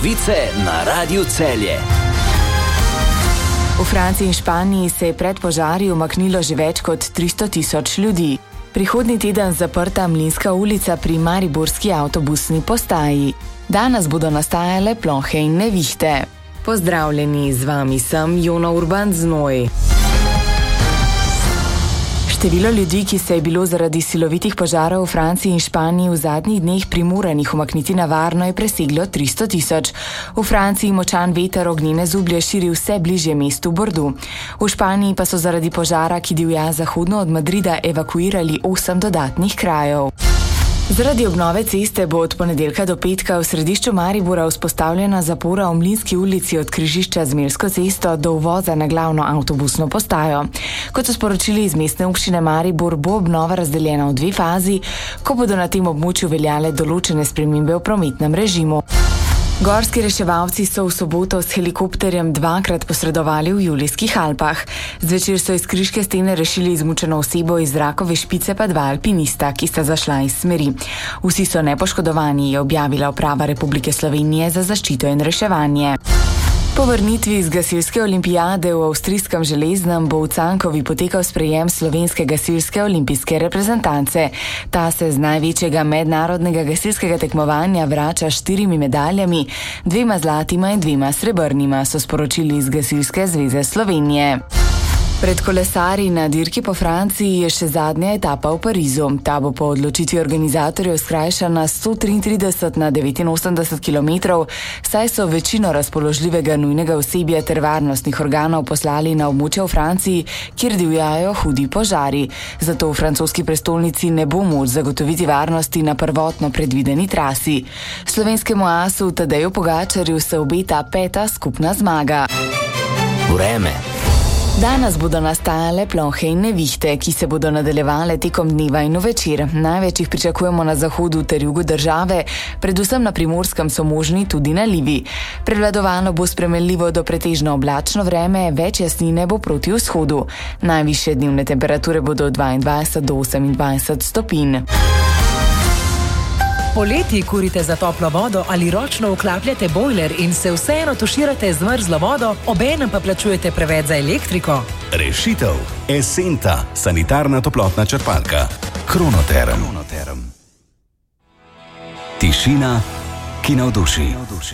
Novice na Radiu Celje. V Franciji in Španiji se je pred požari umaknilo že več kot 300.000 ljudi. Prihodnji teden zaprta Mlinska ulica pri mariborski avtobusni postaji. Danes bodo nastajale plohe in nevihte. Pozdravljeni, z vami sem Jona Urban Znoj. Število ljudi, ki se je bilo zaradi silovitih požarov v Franciji in Španiji v zadnjih dneh primoranih umakniti na varno, je preseglo 300.000. V Franciji močan veter ognjene zublje širi vse bližje mestu Bordeaux. V Španiji pa so zaradi požara, ki divja zahodno od Madrida, evakuirali 8 dodatnih krajev. Zaradi obnove ceste bo od ponedeljka do petka v središču Maribora vzpostavljena zapora v Mlinski ulici od križišča z Melsko cesto do uvoza na glavno avtobusno postajo. Kot so sporočili iz mestne občine Maribor, bo obnova razdeljena v 2 fazi, ko bodo na tem območju veljale določene spremembe v prometnem režimu. Gorski reševalci so v soboto s helikopterjem 2-krat posredovali v Julijskih Alpah. Zvečer so iz Kriške stene rešili izmučeno osebo, iz Rakove špice pa 2 alpinista, ki sta zašla iz smeri. Vsi so nepoškodovani, je objavila Uprava Republike Slovenije za zaščito in reševanje. Po vrnitvi iz gasilske olimpijade v avstrijskem Železnem bo v Cankovi potekal sprejem slovenske gasilske olimpijske reprezentance. Ta se z največjega mednarodnega gasilskega tekmovanja vrača 4 medaljami, 2 zlatima in 2 srebrnima, so sporočili iz Gasilske zveze Slovenije. Pred kolesarji na dirki po Franciji je še zadnja etapa v Parizu. Ta bo po odločitvi organizatorjev skrajšana 133 na 89 km, saj so večino razpoložljivega nujnega osebja ter varnostnih organov poslali na območje v Franciji, kjer divjajo hudi požari. Zato v francoski prestolnici ne bo moč zagotoviti varnosti na prvotno predvideni trasi. Slovenskemu asu Tadeju Pogačarju se obeta 5. skupna zmaga. Vreme. Danes bodo nastajale plohe in nevihte, ki se bodo nadaljevale tekom dneva in večer. Največ jih pričakujemo na zahodu ter jugu države, predvsem na Primorskem so možni tudi nalivi. Prevladovalo bo spremenljivo do pretežno oblačno vreme, več jasnine bo proti vzhodu. Najvišje dnevne temperature bodo od 22 do 28 stopinj. Poleti kurite za toplo vodo ali ročno vklapljate bojler in se vseeno tuširate z mrzlo vodo, obenem pa plačujete preveč za elektriko? Rešitev. Esenta, sanitarna toplotna črpalka. Kronoterm. Tišina, ki navduši.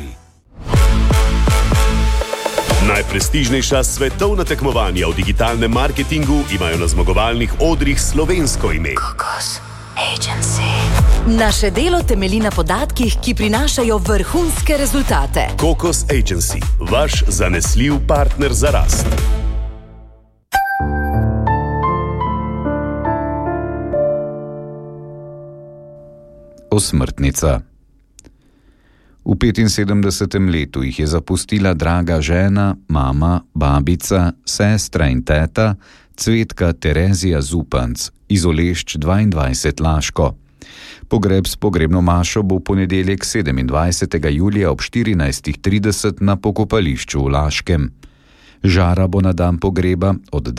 Najprestižnejša svetovna tekmovanja v digitalnem marketingu imajo na zmagovalnih odrih slovensko ime. Kokos Agency. Naše delo temelji na podatkih, ki prinašajo vrhunske rezultate. Kokos Agency, vaš zanesljiv partner za rast. Osmrtnica. V 75. letu jih je zapustila draga žena, mama, babica, sestra in teta, Cvetka Terezija Zupanc, iz Olešč 22 Laško. Pogreb s pogrebno mašo bo v ponedeljek 27. julija ob 14.30 na pokopališču v Laškem. Žara bo na dan pogreba od